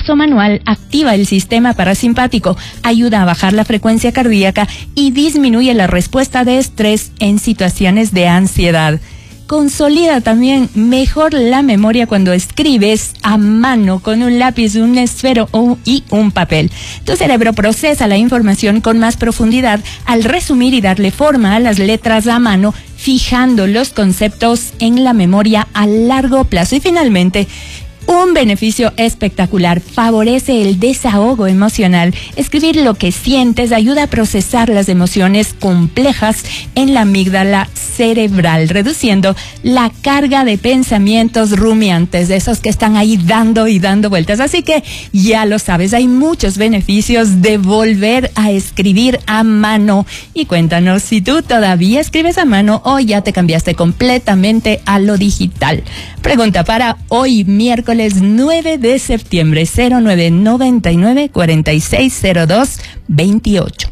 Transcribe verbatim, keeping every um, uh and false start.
uso manual activa el sistema parasimpático, ayuda a bajar la frecuencia cardíaca y disminuye la respuesta de estrés en situaciones de ansiedad. Consolida también mejor la memoria cuando escribes a mano con un lápiz, un esfero y un papel. Tu cerebro procesa la información con más profundidad al resumir y darle forma a las letras a mano, fijando los conceptos en la memoria a largo plazo. Y finalmente, un beneficio espectacular: favorece el desahogo emocional. Escribir lo que sientes ayuda a procesar las emociones complejas en la amígdala cerebral, reduciendo la carga de pensamientos rumiantes, de esos que están ahí dando y dando vueltas. Así que ya lo sabes, hay muchos beneficios de volver a escribir a mano. Y cuéntanos si tú todavía escribes a mano o ya te cambiaste completamente a lo digital. Pregunta para hoy, miércoles nueve de septiembre: cero nueve noventa y nueve, cuarenta y seis cero dos veintiocho.